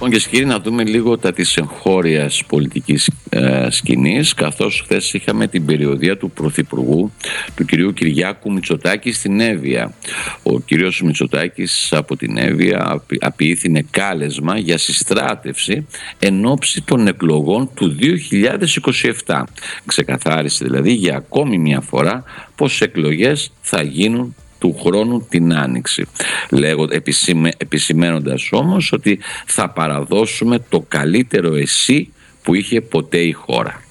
Και κύριοι, να δούμε λίγο τα της εγχώριας πολιτικής σκηνής, καθώς χθες είχαμε την περιοδεία του Πρωθυπουργού, του κυρίου Κυριάκου Μητσοτάκη στην Εύβοια. Ο κύριος Μητσοτάκης από την Εύβοια αποιήθηνε κάλεσμα για συστράτευση εν ώψη των εκλογών του 2027. Ξεκαθάρισε δηλαδή για ακόμη μια φορά πως εκλογές θα γίνουν του χρόνου την Άνοιξη, επισημένοντας όμως ότι θα παραδώσουμε το καλύτερο εσύ που είχε ποτέ η χώρα.